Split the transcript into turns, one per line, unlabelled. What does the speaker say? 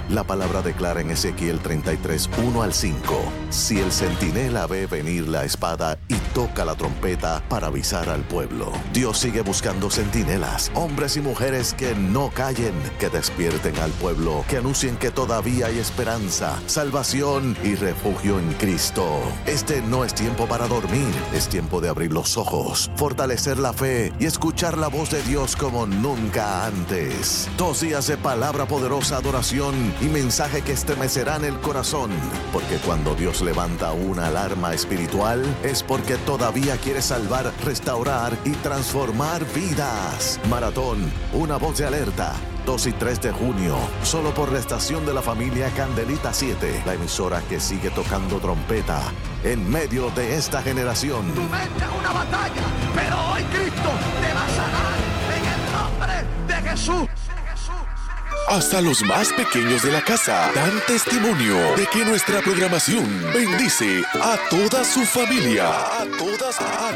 La palabra declara en Ezequiel 33, 1 al 5: si el centinela ve venir la espada y toca la trompeta para avisar al pueblo. Dios sigue buscando centinelas, hombres y mujeres que no callen, que despierten al pueblo, que anuncien que todavía hay esperanza, salvación y refugio en Cristo. Este no es tiempo para dormir, es tiempo de abrir los ojos, fortalecer la fe y escuchar la voz de Dios como nunca antes. 2 días de palabra poderosa, adoración y mensaje que estremecerán el corazón, porque cuando Dios levanta una alarma espiritual es porque todavía quiere salvar, restaurar y transformar vidas. Maratón, una voz de alerta, 2 y 3 de junio, solo por la estación de la familia Candelita 7, la emisora que sigue tocando trompeta en medio de esta generación.
Tu mente es una batalla, pero hoy Cristo te va a sanar en el nombre de Jesús.
Hasta los más pequeños de la casa dan testimonio de que nuestra programación bendice a toda su familia.